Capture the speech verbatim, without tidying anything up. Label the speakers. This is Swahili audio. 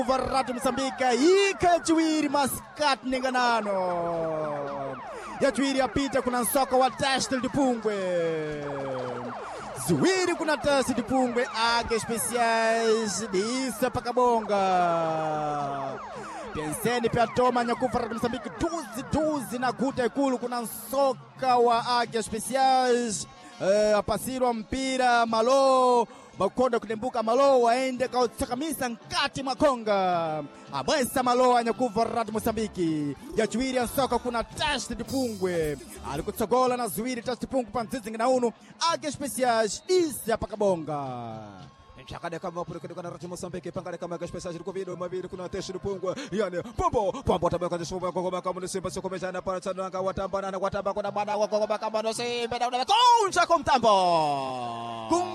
Speaker 1: Varratu Msambika ika Chwiri Maskat Ninganano ya Chwiri apita kuna Nsoka wa Tashtil Dipungwe Zwiri kuna Tashtil Dipungwe age speciais Disa Pakabonga Penseni pia Toma Nyakufa Varratu Msambika duzi duzi na kuta ikulu kuna Nsoka wa age speciais uh, apasirwa mpira Malo Makonda kunembuka Malo waende kautsakamisa nkati Makonga Amwesa Malo anyakuva Varratu Msambiki ya Chwiri ya Nsoka kuna Tashtil Dipungwe alikutsogola na Zwiri Tashtil Dipungwe panzizi na unu age speciais Disa Pakabonga
Speaker 2: Chakade kama pure kuna Varratu Msambiki pangale kama age speciais kwa video mabili kuna Tashtil Dipungwe yani pombo pombo tabaka zishoba kwa kama kama Simba soko mejana para sana watambana na watamba kuna bana kwa kama kama Simba na kunja kumtambo